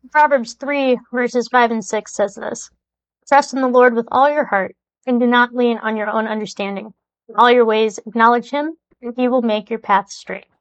Proverbs 3, verses 5 and 6 says this: Trust in the Lord with all your heart, and do not lean on your own understanding. In all your ways acknowledge him, and he will make your path straight.